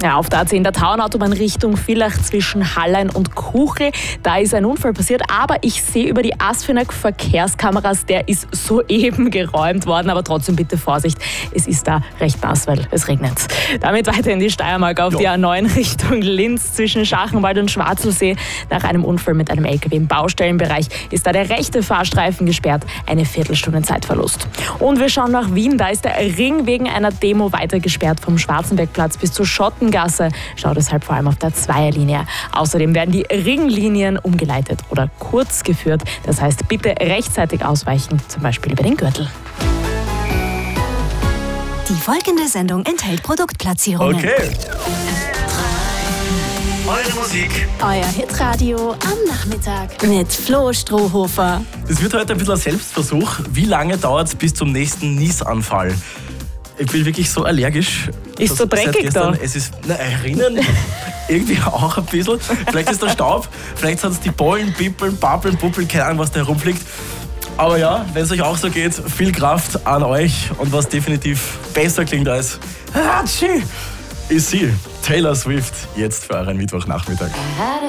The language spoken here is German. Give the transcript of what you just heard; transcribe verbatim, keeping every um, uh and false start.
Ja, auf der A zehn der Tauernautobahn Richtung Villach zwischen Hallein und Kuchel. Da ist ein Unfall passiert, aber ich sehe über die Asfinag Verkehrskameras, der ist soeben geräumt worden, aber trotzdem bitte Vorsicht. Es ist da recht nass, weil es regnet. Damit weiter in die Steiermark auf ja. die A neun Richtung Linz zwischen Schachenwald und Schwarzelsee. Nach einem Unfall mit einem L K W im Baustellenbereich ist da der rechte Fahrstreifen gesperrt. Eine Viertelstunde Zeitverlust. Und wir schauen nach Wien. Da ist der Ring wegen einer Demo weiter gesperrt vom Schwarzenbergplatz bis zur Schottengasse. Schaut deshalb vor allem auf der Zweierlinie. Außerdem werden die Ringlinien umgeleitet oder kurz geführt. Das heißt, bitte rechtzeitig ausweichen, zum Beispiel über den Gürtel. Die folgende Sendung enthält Produktplatzierungen. Okay. Eure Musik. Euer Hitradio am Nachmittag mit Flo Strohhofer. Das wird heute ein bisschen ein Selbstversuch. Wie lange dauert es bis zum nächsten Niesanfall? Ich bin wirklich so allergisch. Ist so dreckig da? Es ist, na, erinnern irgendwie auch ein bisschen. Vielleicht ist der Staub, vielleicht sind es die Pollen, Pippeln, Pappeln, Puppeln, keine Ahnung, was da herumfliegt. Aber ja, wenn es euch auch so geht, viel Kraft an euch. Und was definitiv besser klingt als Hatschi, ist sie, Taylor Swift, jetzt für euren Mittwochnachmittag.